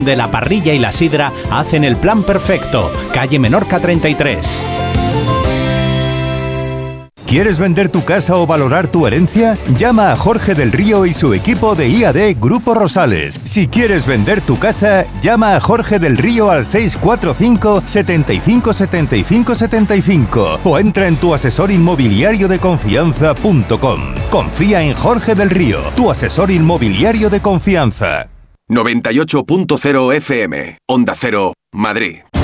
De la Parrilla y la Sidra hacen el plan perfecto. Calle Menorca 33. ¿Quieres vender tu casa o valorar tu herencia? Llama a Jorge del Río y su equipo de IAD Grupo Rosales. Si quieres vender tu casa, llama a Jorge del Río al 645 75 75 75 o entra en tuasesorinmobiliariodeconfianza.com. Confía en Jorge del Río, tu asesor inmobiliario de confianza. 98.0 FM, Onda Cero, Madrid.